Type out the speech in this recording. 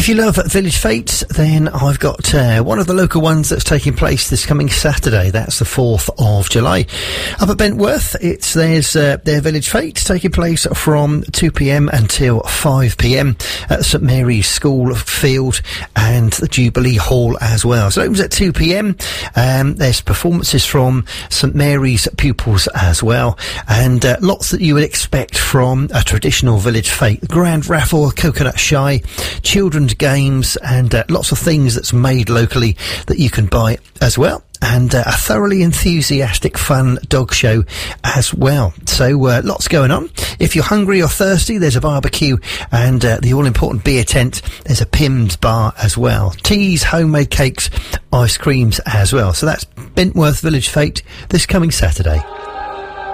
If you love Village Fete, then I've got one of the local ones that's taking place this coming Saturday. That's the 4th of July. Up at Bentworth, there's their Village Fete taking place from 2 p.m. until 5 p.m. at St Mary's School Field and the Jubilee Hall as well. So it opens at 2 p.m. There's performances from St Mary's pupils as well, and lots that you would expect from a traditional Village Fete. The grand raffle, coconut shy, children's games, and lots of things that's made locally that you can buy as well. And a thoroughly enthusiastic, fun dog show as well. So lots going on. If you're hungry or thirsty, there's a barbecue and the all-important beer tent. There's a Pimm's bar as well. Teas, homemade cakes, ice creams as well. So that's Bentworth Village Fete this coming Saturday.